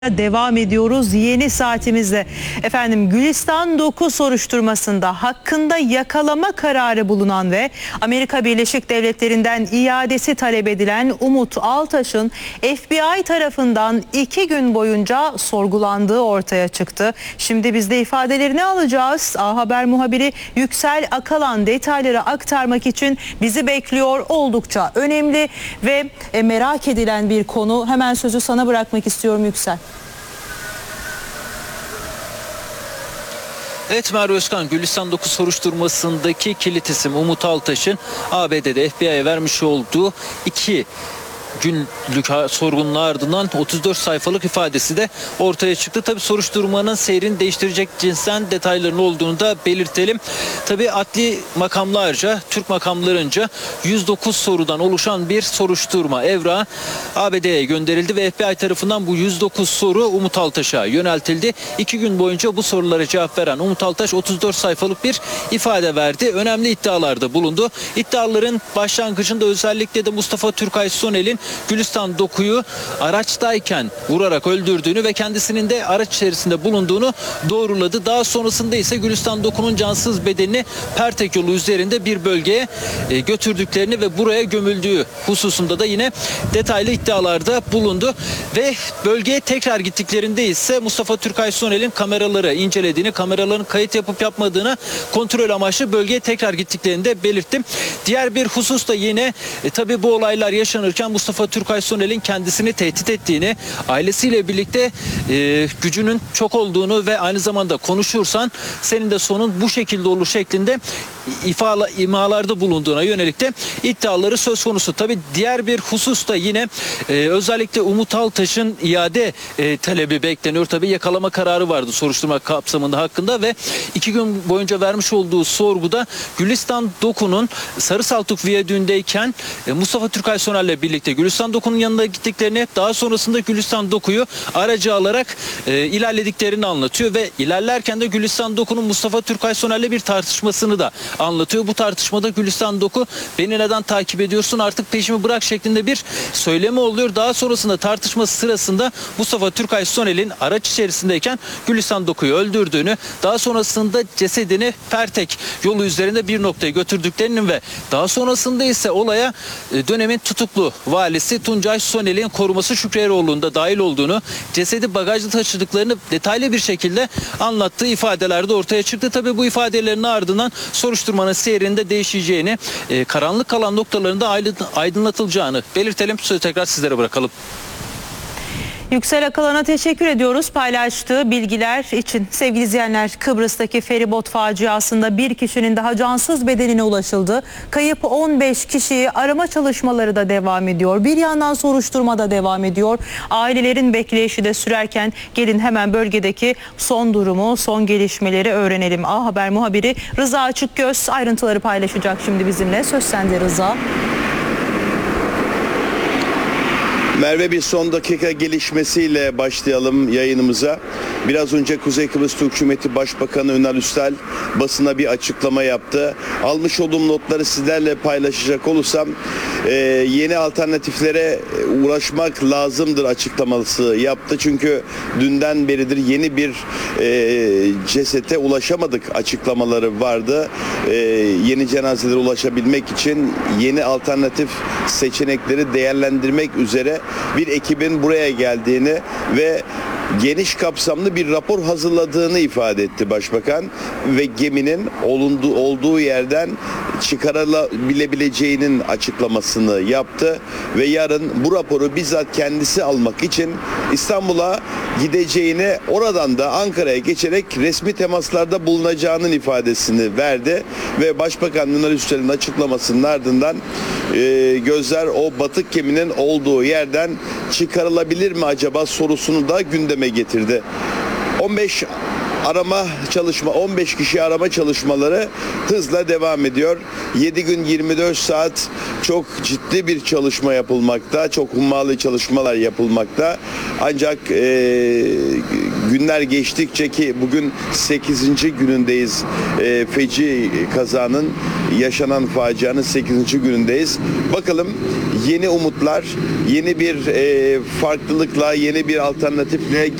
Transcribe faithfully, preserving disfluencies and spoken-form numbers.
Devam ediyoruz yeni saatimizde. Efendim Gülistan dokuz soruşturmasında hakkında yakalama kararı bulunan ve Amerika Birleşik Devletleri'nden iadesi talep edilen Umut Altaş'ın F B I tarafından iki gün boyunca sorgulandığı ortaya çıktı. Şimdi biz de ifadelerini alacağız. A Haber muhabiri Yüksel Akalan detayları aktarmak için bizi bekliyor. Oldukça önemli ve merak edilen bir konu. Hemen sözü sana bırakmak istiyorum Yüksel. Evet Merve Özkan, Gülistan dokuz soruşturmasındaki kilit isim Umut Altaş'ın A B D'de F B I'ye vermiş olduğu iki günlük sorgunun ardından otuz dört sayfalık ifadesi de ortaya çıktı. Tabii soruşturmanın seyrini değiştirecek cinsten detayların olduğunu da belirtelim. Tabii adli makamlarca, Türk makamlarınca yüz dokuz sorudan oluşan bir soruşturma evrağı A B D'ye gönderildi ve F B I tarafından bu yüz dokuz soru Umut Altaş'a yöneltildi. İki gün boyunca bu sorulara cevap veren Umut Altaş otuz dört sayfalık bir ifade verdi. Önemli iddialarda bulundu. İddiaların başlangıcında özellikle de Mustafa Türkay Sonel'in Gülistan dokuyu araçtayken vurarak öldürdüğünü ve kendisinin de araç içerisinde bulunduğunu doğruladı. Daha sonrasında ise Gülistan dokunun cansız bedenini Pertek yolu üzerinde bir bölgeye götürdüklerini ve buraya gömüldüğü hususunda da yine detaylı iddialarda bulundu. Ve bölgeye tekrar gittiklerinde ise Mustafa Türkay Sonel'in kameraları incelediğini, kameraların kayıt yapıp yapmadığını kontrol amaçlı bölgeye tekrar gittiklerini de belirttim. Diğer bir husus da yine e, tabii bu olaylar yaşanırken Mustafa Mustafa Türkay Sonel'in kendisini tehdit ettiğini, ailesiyle birlikte e, gücünün çok olduğunu ve aynı zamanda konuşursan senin de sonun bu şekilde olur şeklinde ifala, imalarda bulunduğuna yönelik de iddiaları söz konusu. Tabii diğer bir husus da yine e, özellikle Umut Altaş'ın iade e, talebi bekleniyor. Tabii yakalama kararı vardı soruşturma kapsamında hakkında ve iki gün boyunca vermiş olduğu sorguda Gülistan Doku'nun Sarısaltuk Viyadüğü'ndeyken e, Mustafa Türkay Sonel'le birlikte Gülistan Doku'nun yanına gittiklerini, daha sonrasında Gülistan Doku'yu aracı alarak e, ilerlediklerini anlatıyor ve ilerlerken de Gülistan Doku'nun Mustafa Türkay Sonel'le bir tartışmasını da anlatıyor. Bu tartışmada Gülistan Doku beni neden takip ediyorsun artık peşimi bırak şeklinde bir söylemi oluyor. Daha sonrasında tartışma sırasında Mustafa Türkay Sonel'in araç içerisindeyken Gülistan Doku'yu öldürdüğünü, daha sonrasında cesedini Pertek yolu üzerinde bir noktaya götürdüklerinin ve daha sonrasında ise olaya e, dönemin tutuklu valisi Tuncay Sonel'in koruması Şükrü Eroğlu'nun da dahil olduğunu, cesedi bagajda taşıdıklarını detaylı bir şekilde anlattığı ifadelerde ortaya çıktı. Tabii bu ifadelerin ardından soruşturmanın seyrinde değişeceğini, e, karanlık kalan noktalarında aydınlatılacağını belirtelim. Sözü tekrar sizlere bırakalım. Yüksel Akalan'a teşekkür ediyoruz paylaştığı bilgiler için. Sevgili izleyenler, Kıbrıs'taki feribot faciasında bir kişinin daha cansız bedenine ulaşıldı. Kayıp on beş kişiyi arama çalışmaları da devam ediyor. Bir yandan soruşturma da devam ediyor. Ailelerin bekleyişi de sürerken gelin hemen bölgedeki son durumu, son gelişmeleri öğrenelim. A Haber muhabiri Rıza Açıkgöz ayrıntıları paylaşacak şimdi bizimle. Söz sende Rıza. Merve, bir son dakika gelişmesiyle başlayalım yayınımıza. Biraz önce Kuzey Kıbrıs Türk Cumhuriyeti Başbakanı Ünal Üstel basına bir açıklama yaptı. Almış olduğum notları sizlerle paylaşacak olursam e, yeni alternatiflere ulaşmak lazımdır açıklaması yaptı. Çünkü dünden beridir yeni bir e, cesete ulaşamadık açıklamaları vardı. E, yeni cenazelere ulaşabilmek için yeni alternatif seçenekleri değerlendirmek üzere bir ekibin buraya geldiğini ve geniş kapsamlı bir rapor hazırladığını ifade etti Başbakan ve geminin olunduğu, olduğu yerden çıkarılabileceğinin açıklamasını yaptı ve yarın bu raporu bizzat kendisi almak için İstanbul'a gideceğini, oradan da Ankara'ya geçerek resmi temaslarda bulunacağının ifadesini verdi ve Başbakan Ünal Üstel'in açıklamasının ardından e, gözler o batık geminin olduğu yerden çıkarılabilir mi acaba sorusunu da gündeme getirdi. on beş arama çalışma, on beş kişi arama çalışmaları hızla devam ediyor. yedi gün yirmi dört saat çok ciddi bir çalışma yapılmakta. Çok hummalı çalışmalar yapılmakta. Ancak e, günler geçtikçe, ki bugün sekizinci günündeyiz, e, feci kazanın, yaşanan facianın sekizinci günündeyiz. Bakalım yeni umutlar, yeni bir e, farklılıkla, yeni bir alternatifle